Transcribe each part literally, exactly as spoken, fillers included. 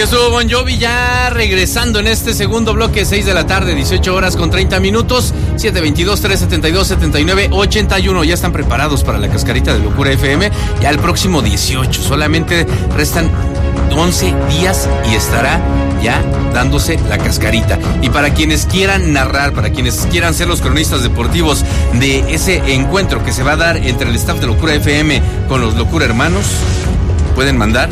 Estuvo Bon Jovi ya regresando en este segundo bloque, seis de la tarde, dieciocho horas con treinta minutos, siete veintidós, tres setenta y dos, setenta y nueve, ochenta y uno. Ya están preparados para la cascarita de Locura F M. Ya el próximo dieciocho, solamente restan once días y estará ya dándose la cascarita. Y para quienes quieran narrar, para quienes quieran ser los cronistas deportivos de ese encuentro que se va a dar entre el staff de Locura F M con los Locura Hermanos, pueden mandar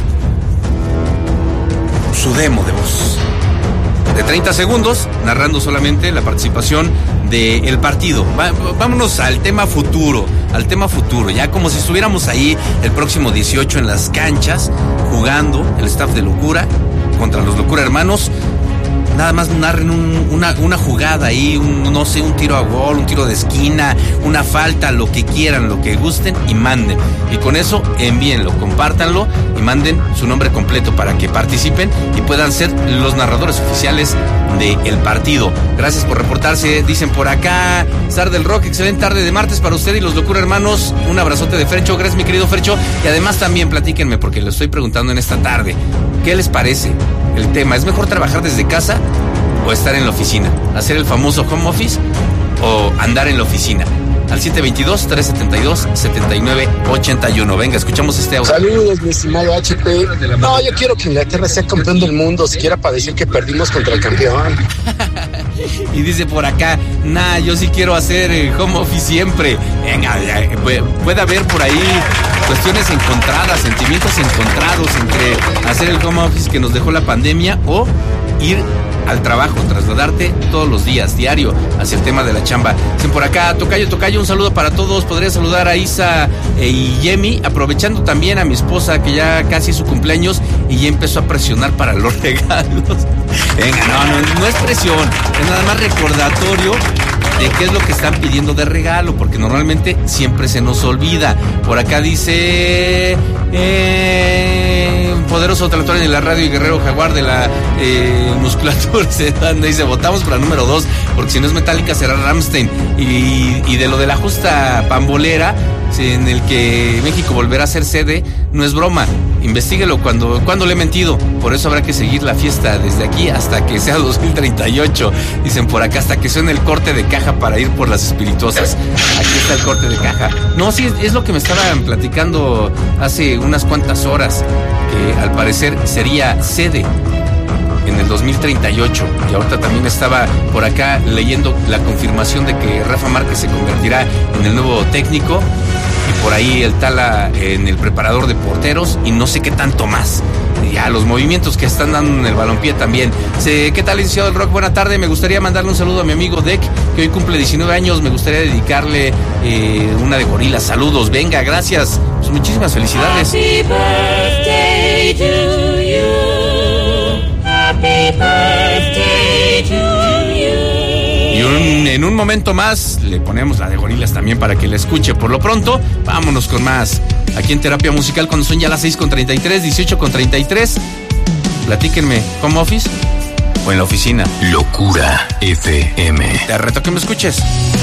su demo de voz de treinta segundos, narrando solamente la participación del partido. Va, vámonos al tema futuro, al tema futuro, ya como si estuviéramos ahí el próximo dieciocho en las canchas, jugando el staff de Locura contra los Locura Hermanos. Nada más narren un, una, una jugada ahí, un, no sé, un tiro a gol, un tiro de esquina, una falta, lo que quieran, lo que gusten y manden. Y con eso envíenlo, compártanlo y manden su nombre completo para que participen y puedan ser los narradores oficiales del partido. Gracias por reportarse, dicen por acá. Zar del Rock, excelente tarde de martes para usted y los Locura Hermanos. Un abrazote de Fercho, gracias mi querido Fercho. Y además también platíquenme, porque lo estoy preguntando en esta tarde, ¿qué les parece el tema? ¿Es mejor trabajar desde casa o estar en la oficina? ¿Hacer el famoso home office o andar en la oficina? Al siete veintidós, tres setenta y dos, setenta y nueve, ochenta y uno. Venga, escuchamos este audio. Saludos, mi estimado H P. No, yo quiero que Inglaterra sea campeón del mundo, siquiera para decir que perdimos contra el campeón. Y dice por acá, nah, yo sí quiero hacer eh, home office siempre. Venga, ya, puede, puede haber por ahí cuestiones encontradas, sentimientos encontrados entre hacer el home office que nos dejó la pandemia o ir al trabajo, trasladarte todos los días, diario, hacia el tema de la chamba. Dicen por acá, Tocayo, Tocayo, un saludo para todos. Podría saludar a Isa eh, y Yemi, aprovechando también a mi esposa, que ya casi es su cumpleaños y ya empezó a presionar para los regalos. Venga, no, no, no es presión, es nada más recordatorio de qué es lo que están pidiendo de regalo, porque normalmente siempre se nos olvida. Por acá dice eh, Poderoso Trator en la radio y Guerrero Jaguar de la eh, musculatura sedana, dice, votamos para número dos, porque si no es Metallica será Rammstein. Y, y de lo de la justa pambolera, en el que México volverá a ser sede, no es broma. Investíguelo cuando, cuando le he mentido. Por eso habrá que seguir la fiesta desde aquí hasta que sea dos mil treinta y ocho. Dicen por acá, hasta que suene el corte de caja para ir por las espirituosas. Aquí está el corte de caja. No, sí, es lo que me estaban platicando hace unas cuantas horas, que al parecer sería sede en el dos mil treinta y ocho. Y ahorita también estaba por acá leyendo la confirmación de que Rafa Márquez se convertirá en el nuevo técnico, y por ahí el Tala en el preparador de porteros, y no sé qué tanto más. Ya los movimientos que están dando en el balompié también. ¿Qué tal, licenciado del Rock? Buena tarde. Me gustaría mandarle un saludo a mi amigo Deck, que hoy cumple diecinueve años. Me gustaría dedicarle eh, una de Gorila. Saludos. Venga, gracias. Pues muchísimas felicidades. Happy birthday to you. Happy birthday to you. Y un, en un momento más le ponemos la de Gorilas también para que la escuche. Por lo pronto, vámonos con más. Aquí en Terapia Musical, cuando son ya las seis con treinta y tres, dieciocho con treinta y tres. Platíquenme, ¿home office o en la oficina? Locura F M. Te reto que me escuches.